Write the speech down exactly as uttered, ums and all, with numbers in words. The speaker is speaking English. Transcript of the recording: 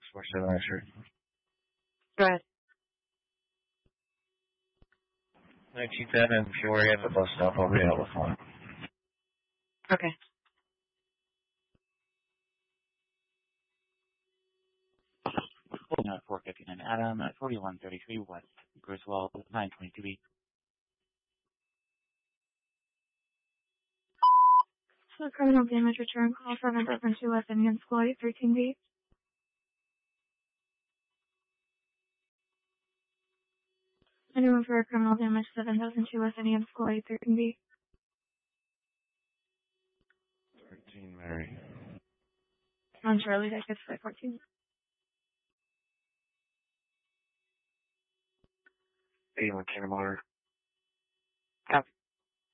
four seven X-ray. Go ahead. nineteen ten, and if you're working at the bus stop, I'll be out with one. Okay. Pulling out four fifty-nine Adam at forty-one thirty-three West Griswold, nine twenty-two B. So criminal damage return call from a reference to West Indian School eight thirteen B. Anyone for criminal damage seven thousand two West Indian School eight thirteen B. thirteen Mary. On Charlie, that gets five fourteen. eighty-one Tanner Motor. Copy.